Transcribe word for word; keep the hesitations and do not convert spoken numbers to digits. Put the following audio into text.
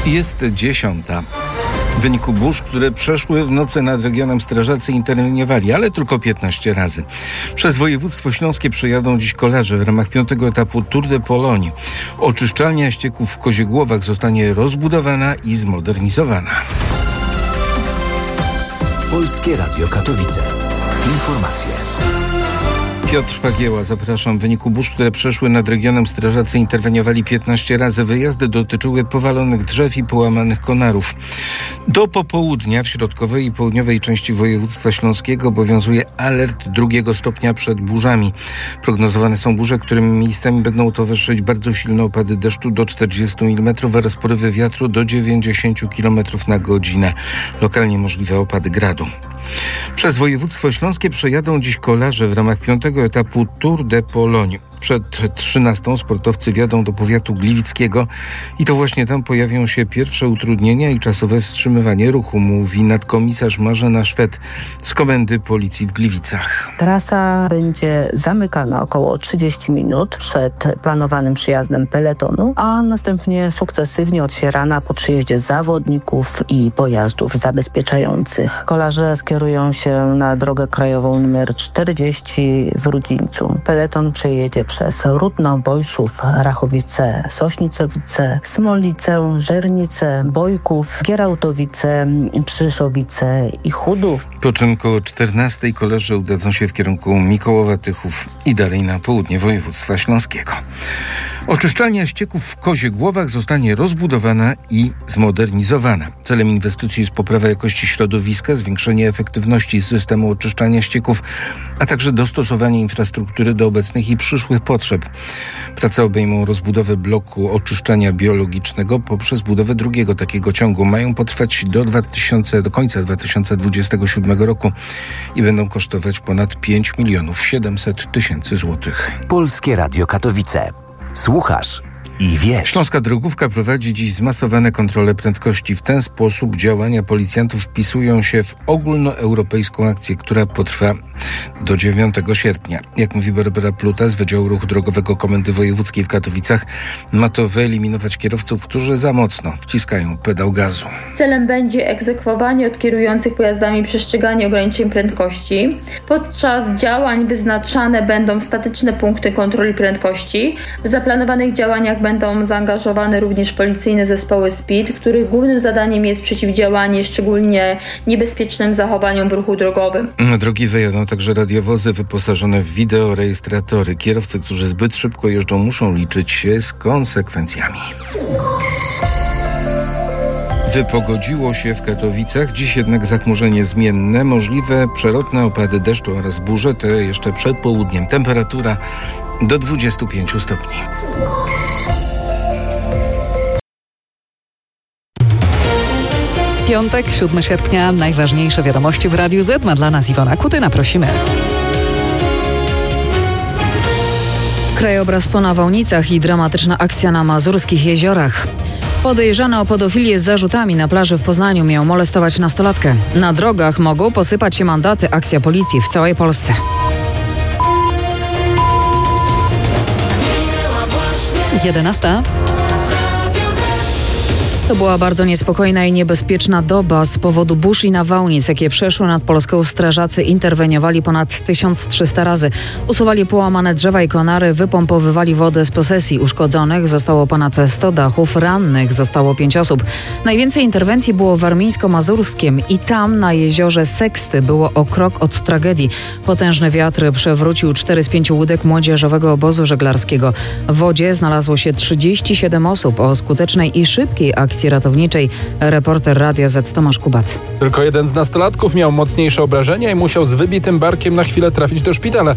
Jest dziesiąta. W wyniku burz, które przeszły w nocy nad regionem, strażacy interweniowali, ale tylko piętnaście razy. Przez województwo śląskie przejadą dziś kolarze w ramach piątego etapu Tour de Pologne. Oczyszczalnia ścieków w Koziegłowach zostanie rozbudowana i zmodernizowana. Polskie Radio Katowice. Informacje. Piotr Pagieła, zapraszam. W wyniku burz, które przeszły nad regionem, strażacy interweniowali piętnaście razy. Wyjazdy dotyczyły powalonych drzew i połamanych konarów. Do popołudnia w środkowej i południowej części województwa śląskiego obowiązuje alert drugiego stopnia przed burzami. Prognozowane są burze, którym miejscami będą towarzyszyć bardzo silne opady deszczu do czterdziestu milimetrów oraz porywy wiatru do dziewięćdziesięciu kilometrów na godzinę. Lokalnie możliwe opady gradu. Przez województwo śląskie przejadą dziś kolarze w ramach piątego etapu Tour de Pologne. Przed trzynastą sportowcy wjadą do powiatu gliwickiego i to właśnie tam pojawią się pierwsze utrudnienia i czasowe wstrzymywanie ruchu, mówi nadkomisarz Marzena Szwed z Komendy Policji w Gliwicach. Trasa będzie zamykana około trzydzieści minut przed planowanym przyjazdem peletonu, a następnie sukcesywnie otwierana po przyjeździe zawodników i pojazdów zabezpieczających. Kolarze skierują się na drogę krajową nr czterdzieści w Rudzińcu. Peleton przejedzie przez Rudno, Bojszów, Rachowice, Sośnicowice, Smolnicę, Żernicę, Bojków, Gierałtowice, Przyszowice i Chudów. Po czym koło czternastej kolarze udadzą się w kierunku Mikołowa, Tychów i dalej na południe województwa śląskiego. Oczyszczalnia ścieków w Koziegłowach zostanie rozbudowana i zmodernizowana. Celem inwestycji jest poprawa jakości środowiska, zwiększenie efektywności systemu oczyszczania ścieków, a także dostosowanie infrastruktury do obecnych i przyszłych potrzeb. Prace obejmą rozbudowę bloku oczyszczania biologicznego poprzez budowę drugiego takiego ciągu. Mają potrwać do, dwa tysiące, do końca dwa tysiące dwudziestego siódmego roku i będą kosztować ponad pięć milionów siedemset tysięcy złotych. Polskie Radio Katowice. Słuchasz i wiesz. Śląska Drogówka prowadzi dziś zmasowane kontrole prędkości. W ten sposób działania policjantów wpisują się w ogólnoeuropejską akcję, która potrwa do dziewiątego sierpnia. Jak mówi Barbara Pluta z Wydziału Ruchu Drogowego Komendy Wojewódzkiej w Katowicach, ma to wyeliminować kierowców, którzy za mocno wciskają pedał gazu. Celem będzie egzekwowanie od kierujących pojazdami przestrzegania ograniczeń prędkości. Podczas działań wyznaczane będą statyczne punkty kontroli prędkości. W zaplanowanych działaniach będą zaangażowane również policyjne zespoły S P I D, których głównym zadaniem jest przeciwdziałanie szczególnie niebezpiecznym zachowaniom w ruchu drogowym. Na drogi wyjadą także radiowozy wyposażone w wideorejestratory. Kierowcy, którzy zbyt szybko jeżdżą, muszą liczyć się z konsekwencjami. Wypogodziło się w Katowicach, dziś jednak zachmurzenie zmienne, możliwe przelotne opady deszczu oraz burze, to jeszcze przed południem. Temperatura do dwudziestu pięciu stopni. Piątek, siódmego sierpnia, najważniejsze wiadomości w Radiu Z. Ma dla nas Iwona Kutyna, prosimy. Krajobraz po nawałnicach i dramatyczna akcja na mazurskich jeziorach. Podejrzany o pedofilię z zarzutami na plaży w Poznaniu miał molestować nastolatkę. Na drogach mogą posypać się mandaty, akcja policji w całej Polsce. jedenasta. To była bardzo niespokojna i niebezpieczna doba z powodu burz i nawałnic, jakie przeszły nad Polską. Strażacy interweniowali ponad tysiąc trzysta razy. Usuwali połamane drzewa i konary, wypompowywali wodę z posesji. Uszkodzonych zostało ponad sto dachów, rannych zostało pięć osób. Najwięcej interwencji było w Warmińsko-Mazurskiem i tam na jeziorze Seksty było o krok od tragedii. Potężny wiatr przewrócił cztery z pięciu łódek młodzieżowego obozu żeglarskiego. W wodzie znalazło się trzydzieści siedem osób. O skutecznej i szybkiej akcji ratowniczej reporter Radia Z Tomasz Kubat. Tylko jeden z nastolatków miał mocniejsze obrażenia i musiał z wybitym barkiem na chwilę trafić do szpitala.